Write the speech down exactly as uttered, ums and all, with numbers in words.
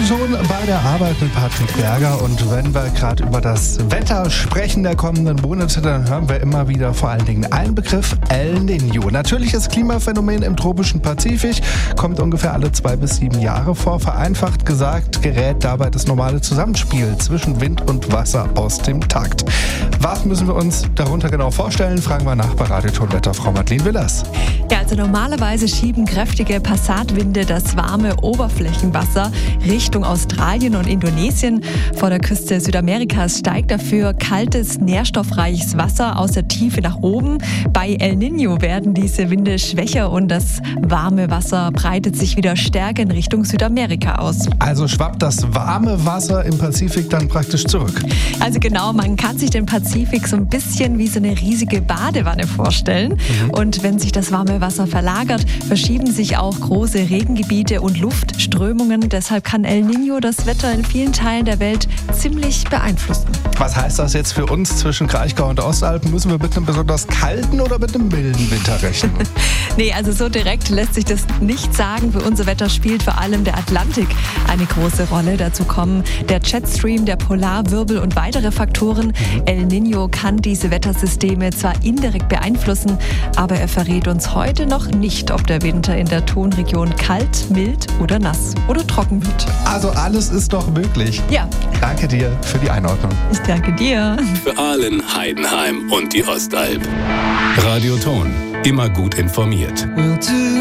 Radioton bei der Arbeit mit Patrick Berger. Und wenn wir gerade über das Wetter sprechen der kommenden Monate, dann hören wir immer wieder vor allen Dingen einen Begriff: El Niño. Natürliches Klimaphänomen im tropischen Pazifik, kommt ungefähr alle zwei bis sieben Jahre vor. Vereinfacht gesagt gerät dabei das normale Zusammenspiel zwischen Wind und Wasser aus dem Takt. Was müssen wir uns darunter genau vorstellen? Fragen wir nach bei Radiotonwetterfrau Madeleine Willers. Ja, also normalerweise schieben kräftige Passatwinde das warme Oberflächenwasser Richtung Australien und Indonesien. Vor der Küste Südamerikas steigt dafür kaltes, nährstoffreiches Wasser aus der Tiefe nach oben. Bei El Niño werden diese Winde schwächer und das warme Wasser breitet sich wieder stärker in Richtung Südamerika aus. Also schwappt das warme Wasser im Pazifik dann praktisch zurück? Also genau, man kann sich den Pazifik so ein bisschen wie so eine riesige Badewanne vorstellen. Mhm. Und wenn sich das warme Wasser verlagert, verschieben sich auch große Regengebiete und Luftströmungen. Deshalb kann El Niño das Wetter in vielen Teilen der Welt ziemlich beeinflussen. Was heißt das jetzt für uns zwischen Kraichgau und Ostalpen? Müssen wir mit einem besonders kalten oder mit einem milden Winter rechnen? Nee, also so direkt lässt sich das nicht sagen. Für unser Wetter spielt vor allem der Atlantik eine große Rolle. Dazu kommen der Jetstream, der Polarwirbel und weitere Faktoren. Mhm. El Niño kann diese Wettersysteme zwar indirekt beeinflussen, aber er verrät uns heute noch nicht, ob der Winter in der Tonregion kalt, mild oder nass oder trocken wird. Also alles ist doch möglich. Ja. Danke dir für die Einordnung. Ich danke dir. Für Aalen, Heidenheim und die Ostalb. Radioton. Immer gut informiert.